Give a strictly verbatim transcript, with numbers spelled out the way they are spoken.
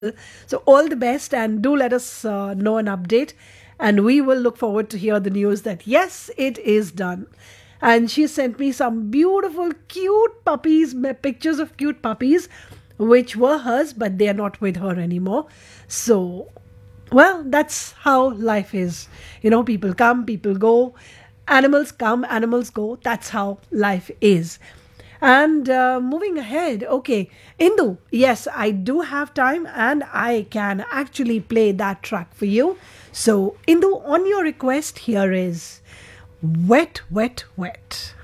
well. So all the best, and do let us uh, know an update. And we will look forward to hear the news that yes, it is done. And she sent me some beautiful, cute puppies, ma- pictures of cute puppies, which were hers, but they are not with her anymore. So, well, that's how life is. You know, people come, people go, animals come, animals go. That's how life is. And uh, moving ahead, okay, Indu, yes, I do have time and I can actually play that track for you. So, Indu, on your request, here is Wet, Wet, Wet.